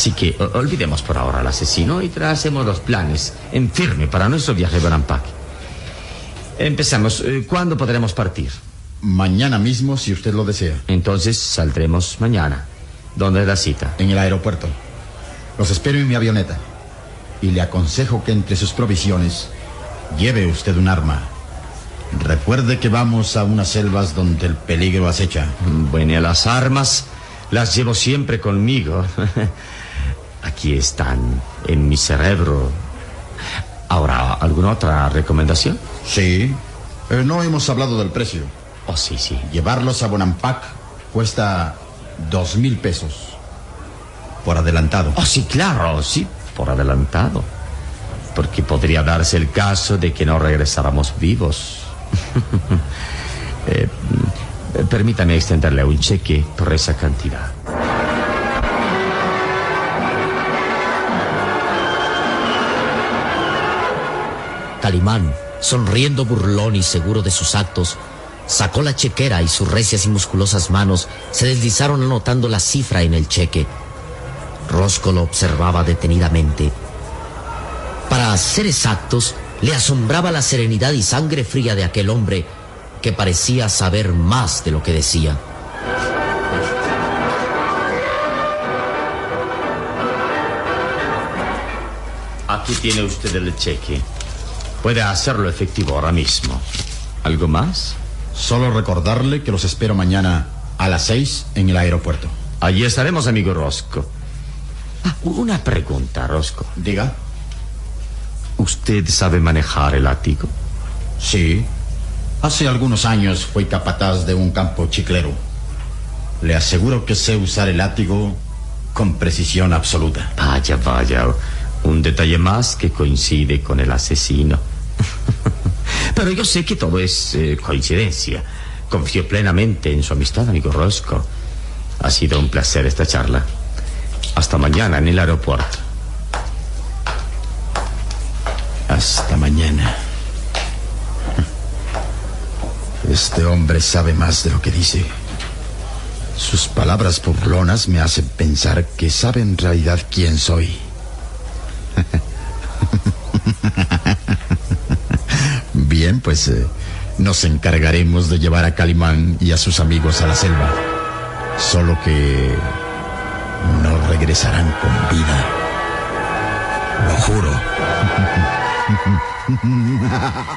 Así que olvidemos por ahora al asesino y tracemos los planes en firme para nuestro viaje a Bonampak. Empezamos. ¿Cuándo podremos partir? Mañana mismo, si usted lo desea. Entonces saldremos mañana. ¿Dónde es la cita? En el aeropuerto. Los espero en mi avioneta. Y le aconsejo que entre sus provisiones lleve usted un arma. Recuerde que vamos a unas selvas donde el peligro acecha. Bueno, las armas las llevo siempre conmigo. Aquí están, en mi cerebro. Ahora, ¿alguna otra recomendación? Sí. No hemos hablado del precio. Oh, sí. Llevarlos a Bonampak cuesta 2,000 pesos. Por adelantado. Oh, sí, claro, sí, por adelantado. Porque podría darse el caso de que no regresáramos vivos. Permítame extenderle un cheque por esa cantidad. Calimán, sonriendo burlón y seguro de sus actos, sacó la chequera y sus recias y musculosas manos se deslizaron anotando la cifra en el cheque. Rosco lo observaba detenidamente. Para ser exactos, le asombraba la serenidad y sangre fría de aquel hombre que parecía saber más de lo que decía. Aquí tiene usted el cheque. Puede hacerlo efectivo ahora mismo. ¿Algo más? Solo recordarle que los espero mañana a las 6 en el aeropuerto. Allí estaremos, amigo Rosco. Una pregunta, Rosco. Diga. ¿Usted sabe manejar el látigo? Sí. Hace algunos años fui capataz de un campo chiclero. Le aseguro que sé usar el látigo con precisión absoluta. Vaya. Un detalle más que coincide con el asesino. Pero yo sé que todo es coincidencia. Confío plenamente en su amistad, amigo Rosco. Ha sido un placer esta charla. Hasta mañana en el aeropuerto. Hasta mañana. Este hombre sabe más de lo que dice. Sus palabras burlonas me hacen pensar que sabe en realidad quién soy. Bien, pues nos encargaremos de llevar a Calimán y a sus amigos a la selva. Solo que no regresarán con vida. Lo juro.